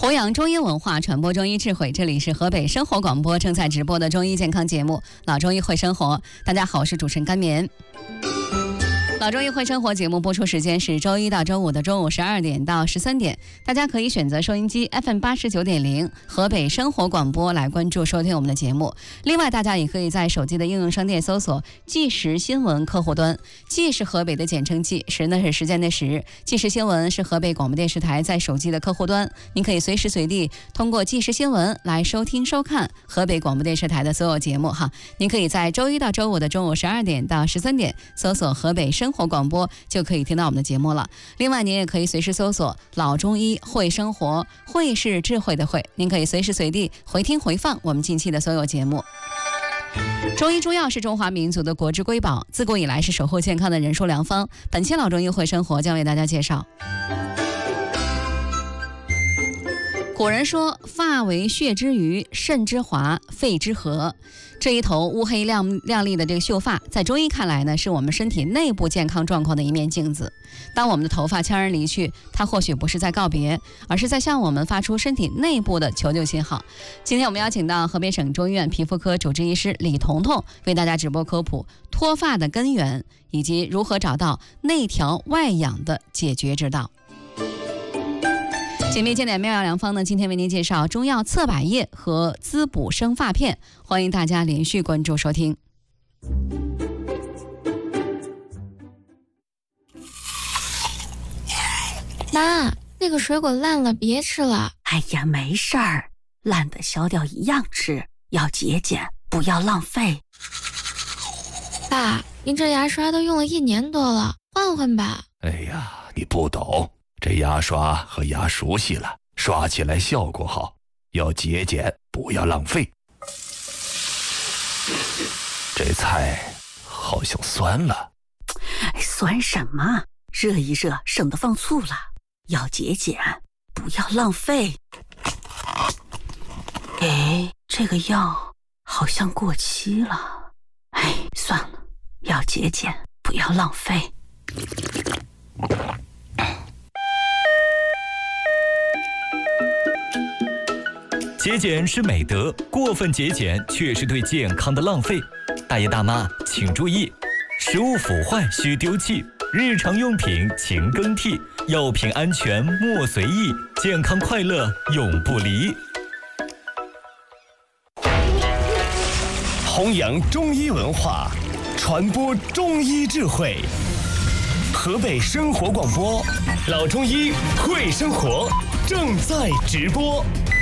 弘扬中医文化，传播中医智慧。这里是河北生活广播正在直播的中医健康节目《老中医会生活》。大家好，我是主持人甘棉。老中医会生活节目播出时间是周一到周五的中午12点到13点，大家可以选择收音机 FM89.0 河北生活广播来关注收听我们的节目。另外，大家也可以在手机的应用商店搜索即时新闻客户端，即是河北的简称即，时呢是时间的时，即时新闻是河北广播电视台在手机的客户端，您可以随时随地通过即时新闻来收听收看河北广播电视台的所有节目哈。您可以在周一到周五的中午12点到13点搜索河北生活广播就可以听到我们的节目了。另外，您也可以随时搜索老中医会生活，会是智慧的会，您可以随时随地回听回放我们近期的所有节目。中医中药是中华民族的国之瑰宝，自古以来是守护健康的人术良方。本期老中医会生活将为大家介绍。古人说，发为血之余，肾之华，肺之和。这一头乌黑亮丽的这个秀发，在中医看来呢，是我们身体内部健康状况的一面镜子。当我们的头发悄然离去，它或许不是在告别，而是在向我们发出身体内部的求救信号。今天我们邀请到河北省中医院皮肤科主治医师李彤彤，为大家直播科普脱发的根源，以及如何找到内调外养的解决之道。姐妹见点妙药良方呢，今天为您介绍中药侧柏叶和滋补生发片，欢迎大家连续关注收听。 妈，那个水果烂了，别吃了。 哎呀，没事儿，烂的消掉一样吃，要节俭，不要浪费。 爸，您这牙刷都用了1年多了，换换吧。 哎呀，你不懂。这牙刷和牙熟悉了，刷起来效果好，要节俭，不要浪费。这菜好像酸了。 酸什么？热一热，省得放醋了。要节俭，不要浪费。哎，这个药好像过期了。哎，算了，要节俭，不要浪费。 节俭是美德，过分节俭却是对健康的浪费。大爷大妈请注意，食物腐坏需丢弃，日常用品勤更替，药品安全莫随意，健康快乐永不离。 弘扬中医文化，传播中医智慧。河北生活广播，老中医会生活正在直播。